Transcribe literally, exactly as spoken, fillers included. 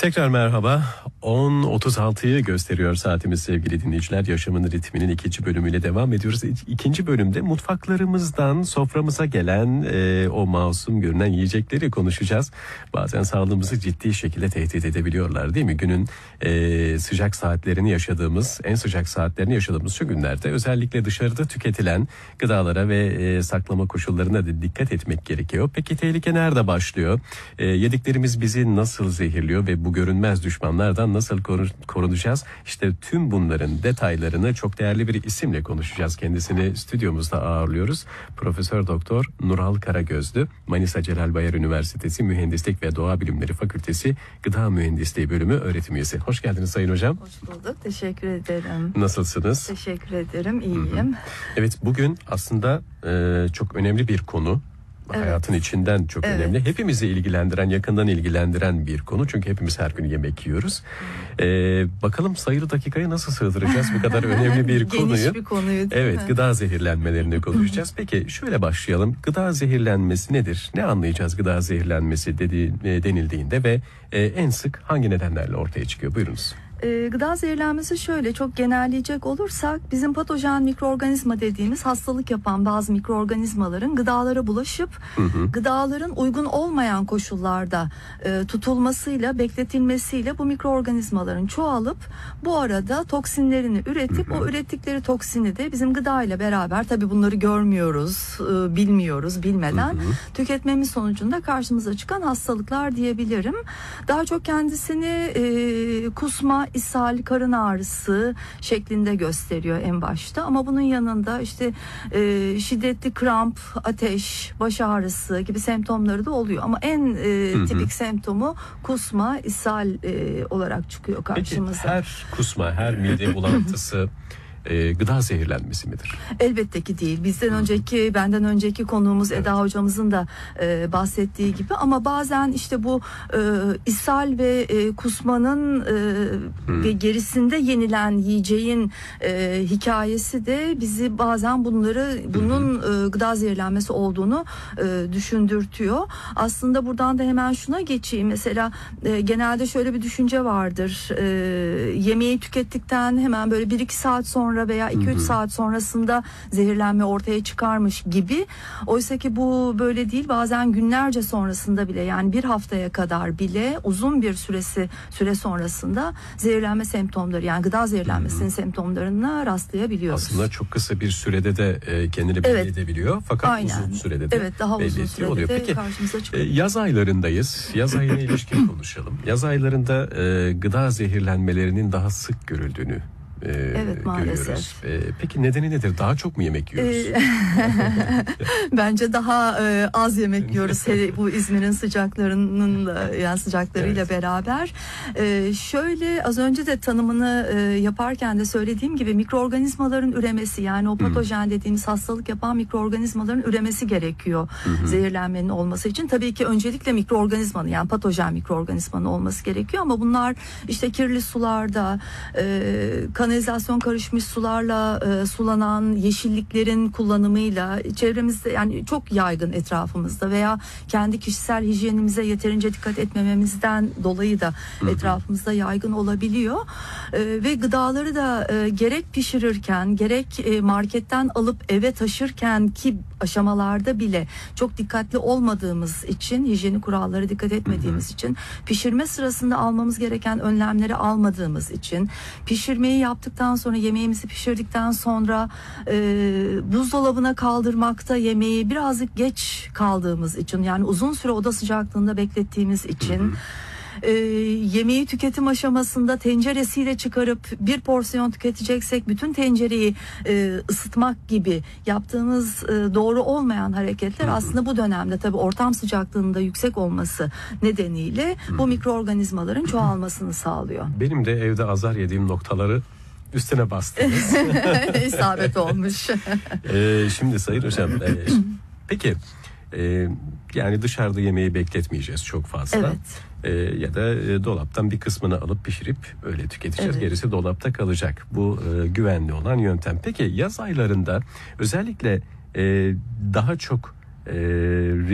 Tekrar merhaba. on otuz altıyı gösteriyor saatimiz sevgili dinleyiciler. Yaşamın ritminin ikinci bölümüyle devam ediyoruz. İkinci bölümde mutfaklarımızdan soframıza gelen e, o masum görünen yiyecekleri konuşacağız. Bazen sağlığımızı ciddi şekilde tehdit edebiliyorlar, değil mi? Günün e, sıcak saatlerini yaşadığımız, en sıcak saatlerini yaşadığımız şu günlerde özellikle dışarıda tüketilen gıdalara ve e, saklama koşullarına da dikkat etmek gerekiyor. Peki tehlike nerede başlıyor? E, yediklerimiz bizi nasıl zehirliyor ve bu görünmez düşmanlardan nasıl korunacağız? İşte tüm bunların detaylarını çok değerli bir isimle konuşacağız. Kendisini stüdyomuzda ağırlıyoruz. Profesör Doktor Nural Karagözlü, Manisa Celal Bayar Üniversitesi Mühendislik ve Doğa Bilimleri Fakültesi Gıda Mühendisliği Bölümü öğretim üyesi. Hoş geldiniz Sayın Hocam. Hoş bulduk. Teşekkür ederim. Nasılsınız? Teşekkür ederim. İyiyim. Hı hı. Evet, bugün aslında e, çok önemli bir konu. Evet. Hayatın içinden çok evet. önemli. Hepimizi ilgilendiren, yakından ilgilendiren bir konu. Çünkü hepimiz her gün yemek yiyoruz. Ee, bakalım sayılı dakikayı nasıl sığdıracağız bu kadar önemli bir konuyu. Geniş bir konuyu. Evet, gıda zehirlenmelerini konuşacağız. Peki şöyle başlayalım. Gıda zehirlenmesi nedir? Ne anlayacağız gıda zehirlenmesi dediği, denildiğinde ve e, en sık hangi nedenlerle ortaya çıkıyor? Buyurunuz. E, gıda zehirlenmesi şöyle, çok genelleyecek olursak bizim patojen mikroorganizma dediğimiz hastalık yapan bazı mikroorganizmaların gıdalara bulaşıp hı hı. gıdaların uygun olmayan koşullarda e, tutulmasıyla, bekletilmesiyle bu mikroorganizmaların çoğalıp bu arada toksinlerini üretip hı hı. o ürettikleri toksini de bizim gıda ile beraber, tabii bunları görmüyoruz, e, bilmiyoruz, bilmeden hı hı. tüketmemiz sonucunda karşımıza çıkan hastalıklar diyebilirim. Daha çok kendisini e, kusma, ishal, karın ağrısı şeklinde gösteriyor en başta, ama bunun yanında işte e, şiddetli kramp, ateş, baş ağrısı gibi semptomları da oluyor, ama en e, hı hı. tipik semptomu kusma, ishal e, olarak çıkıyor karşımıza. Peki her kusma, her mide bulantısı E, gıda zehirlenmesi midir? Elbette ki değil. Bizden önceki, benden önceki konuğumuz evet. Eda hocamızın da e, bahsettiği gibi, ama bazen işte bu e, ishal ve e, kusmanın e, hmm. ve gerisinde yenilen yiyeceğin e, hikayesi de bizi bazen bunları, bunun hmm. e, gıda zehirlenmesi olduğunu e, düşündürtüyor. Aslında buradan da hemen şuna geçeyim. Mesela e, genelde şöyle bir düşünce vardır. E, yemeği tükettikten hemen böyle bir iki saat sonra veya iki üç saat sonrasında zehirlenme ortaya çıkarmış gibi. Oysa ki bu böyle değil. Bazen günlerce sonrasında bile, yani bir haftaya kadar bile uzun bir süresi süre sonrasında zehirlenme semptomları, yani gıda zehirlenmesinin hmm. semptomlarına rastlayabiliyoruz. Aslında çok kısa bir sürede de kendini belli evet. edebiliyor. Fakat aynen. uzun sürede de evet, daha uzun sürede oluyor. de Peki, karşımıza çıkıyor. Yaz aylarındayız. Yaz ayına ilişkin konuşalım. Yaz aylarında e, gıda zehirlenmelerinin daha sık görüldüğünü Ee, evet, maalesef. Ee, peki nedeni nedir? Daha çok mu yemek yiyoruz? Bence daha e, az yemek yiyoruz. Bu İzmir'in sıcaklarının da, yani sıcaklarıyla evet. beraber. E, şöyle az önce de tanımını e, yaparken de söylediğim gibi mikroorganizmaların üremesi, yani o patojen hmm. dediğimiz hastalık yapan mikroorganizmaların üremesi gerekiyor. Hmm. Zehirlenmenin olması için. Tabii ki öncelikle mikroorganizmanın, yani patojen mikroorganizmanın olması gerekiyor, ama bunlar işte kirli sularda, e, kan kanalizasyon karışmış sularla e, sulanan yeşilliklerin kullanımıyla çevremizde, yani çok yaygın etrafımızda, veya kendi kişisel hijyenimize yeterince dikkat etmememizden dolayı da hı hı. etrafımızda yaygın olabiliyor. E, ve gıdaları da e, gerek pişirirken, gerek e, marketten alıp eve taşırken ki aşamalarda bile çok dikkatli olmadığımız için, hijyenik kurallara dikkat etmediğimiz hı hı. için, pişirme sırasında almamız gereken önlemleri almadığımız için, pişirmeyi yaptıktan sonra, yemeğimizi pişirdikten sonra e, buzdolabına kaldırmakta yemeği birazcık geç kaldığımız için, yani uzun süre oda sıcaklığında beklettiğimiz için, hı hı. E, yemeği tüketim aşamasında tenceresiyle çıkarıp bir porsiyon tüketeceksek bütün tencereyi e, ısıtmak gibi yaptığımız e, doğru olmayan hareketler hı hı. aslında bu dönemde tabii ortam sıcaklığında yüksek olması nedeniyle hı hı. bu mikroorganizmaların çoğalmasını sağlıyor. Benim de evde azar yediğim noktaları üstüne bastınız. İsabet olmuş. ee, şimdi Sayın Hocam, e, peki e, yani dışarıda yemeği bekletmeyeceğiz çok fazla. Evet. E, ya da e, dolaptan bir kısmını alıp pişirip öyle tüketeceğiz. Evet. Gerisi dolapta kalacak. Bu e, güvenli olan yöntem. Peki yaz aylarında özellikle e, daha çok e,